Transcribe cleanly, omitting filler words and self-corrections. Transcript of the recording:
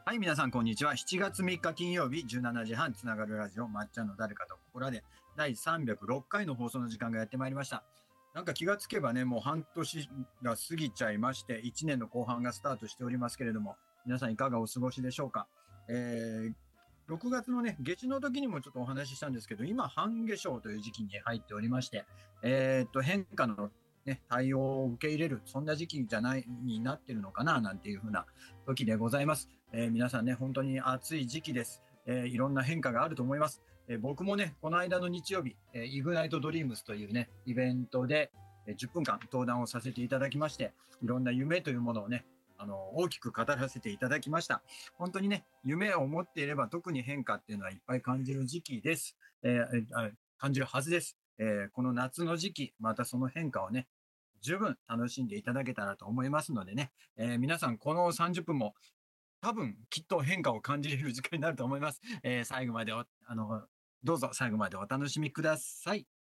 はい、皆さん、こんにちは。7月3日金曜日、17時半、つながるラジオ、まっちゃんの誰かとここらで、第306回の放送の時間がやってまいりました。なんか気がつけばね、もう半年が過ぎちゃいまして、1年の後半がスタートしておりますけれども、皆さんいかがお過ごしでしょうか。6月のね、夏至の時にもちょっとお話ししたんですけど、今、半夏生という時期に入っておりまして、変化のね、対応を受け入れる、そんな時期じゃない、になってるのかな、なんていうふうな時でございます。皆さんね、本当に暑い時期です。いろんな変化があると思います。僕もね、この間の日曜日、イグナイトドリームスというね、イベントで、10分間登壇をさせていただきまして、いろんな夢というものをね、大きく語らせていただきました。本当にね、夢を持っていれば特に変化っていうのはいっぱい感じる時期です。感じるはずです。この夏の時期、またその変化をね、十分楽しんでいただけたらと思いますのでね、皆さんこの30分も多分きっと変化を感じれる時間になると思います。最後までどうぞ最後までお楽しみください。